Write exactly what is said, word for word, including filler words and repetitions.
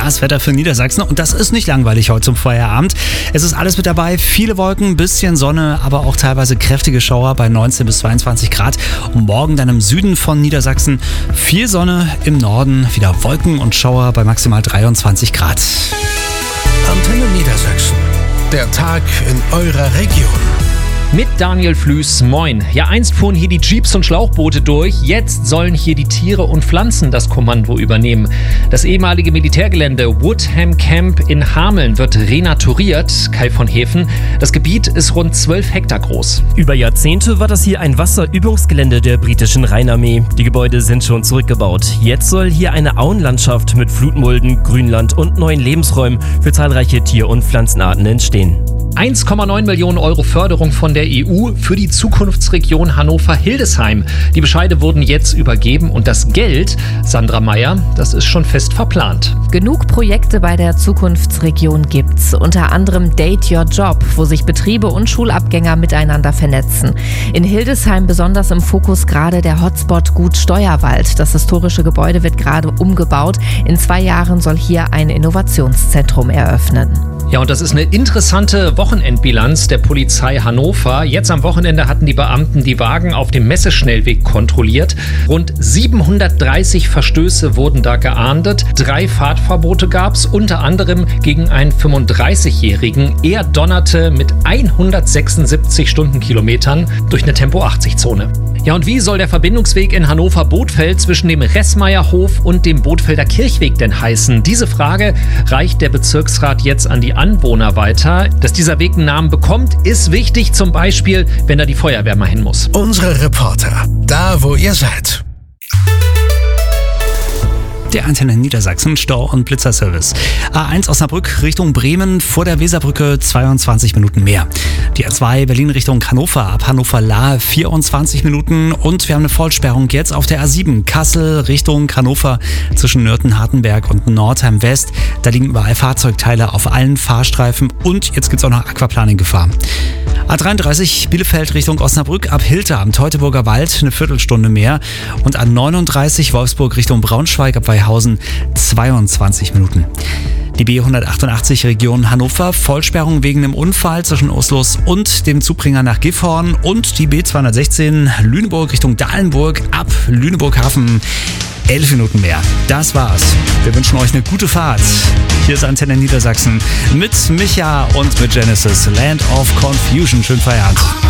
Das Wetter für Niedersachsen und das ist nicht langweilig heute zum Feierabend. Es ist alles mit dabei, viele Wolken, bisschen Sonne, aber auch teilweise kräftige Schauer bei neunzehn bis zweiundzwanzig Grad. Und morgen dann im Süden von Niedersachsen viel Sonne, im Norden wieder Wolken und Schauer bei maximal dreiundzwanzig Grad. Antenne Niedersachsen. Der Tag in eurer Region. Mit Daniel Flüß, moin. Ja, einst fuhren hier die Jeeps und Schlauchboote durch, jetzt sollen hier die Tiere und Pflanzen das Kommando übernehmen. Das ehemalige Militärgelände Woodham Camp in Hameln wird renaturiert, Kai von Hefen. Das Gebiet ist rund zwölf Hektar groß. Über Jahrzehnte war das hier ein Wasserübungsgelände der britischen Rheinarmee. Die Gebäude sind schon zurückgebaut. Jetzt soll hier eine Auenlandschaft mit Flutmulden, Grünland und neuen Lebensräumen für zahlreiche Tier- und Pflanzenarten entstehen. eins Komma neun Millionen Euro Förderung von der E U für die Zukunftsregion Hannover-Hildesheim. Die Bescheide wurden jetzt übergeben und das Geld, Sandra Meyer, das ist schon fest verplant. Genug Projekte bei der Zukunftsregion gibt's. Unter anderem Date Your Job, wo sich Betriebe und Schulabgänger miteinander vernetzen. In Hildesheim besonders im Fokus gerade der Hotspot Gut Steuerwald. Das historische Gebäude wird gerade umgebaut. In zwei Jahren soll hier ein Innovationszentrum eröffnen. Ja, und das ist eine interessante Wochenendbilanz der Polizei Hannover. Jetzt am Wochenende hatten die Beamten die Wagen auf dem Messeschnellweg kontrolliert. Rund siebenhundertdreißig Verstöße wurden da geahndet. Drei Fahrtverbote gab's, unter anderem gegen einen fünfunddreißigjährigen. Er donnerte mit hundertsechsundsiebzig Stundenkilometern durch eine Tempo achtzig Zone. Ja, und wie soll der Verbindungsweg in Hannover-Bothfeld zwischen dem Ressmayerhof und dem Bothfelder Kirchweg denn heißen? Diese Frage reicht der Bezirksrat jetzt an die Anwohner weiter. Dass dieser Weg einen Namen bekommt, ist wichtig, zum Beispiel, wenn da die Feuerwehr mal hin muss. Unsere Reporter, da wo ihr seid. Der Antenne Niedersachsen Stau- und Blitzerservice. A eins Osnabrück Richtung Bremen vor der Weserbrücke zweiundzwanzig Minuten mehr. Die A zwei Berlin Richtung Hannover ab Hannover-Lahe vierundzwanzig Minuten und wir haben eine Vollsperrung jetzt auf der A sieben Kassel Richtung Hannover zwischen Nürten-Hartenberg und Nordheim West. Da liegen überall Fahrzeugteile auf allen Fahrstreifen und jetzt gibt es auch noch Aquaplaning-Gefahr. A dreiunddreißig Bielefeld Richtung Osnabrück ab Hilter am Teutoburger Wald eine Viertelstunde mehr und A neununddreißig Wolfsburg Richtung Braunschweig ab Weihausen zweiundzwanzig Minuten. Die B hundertachtundachtzig Region Hannover, Vollsperrung wegen einem Unfall zwischen Oslus und dem Zubringer nach Gifhorn und die B zweihundertsechzehn Lüneburg Richtung Dahlenburg ab Lüneburg-Hafen elf Minuten mehr. Das war's. Wir wünschen euch eine gute Fahrt. Hier ist Antenne Niedersachsen mit Micha und mit Genesis Land of Confusion. Schönen Feierabend.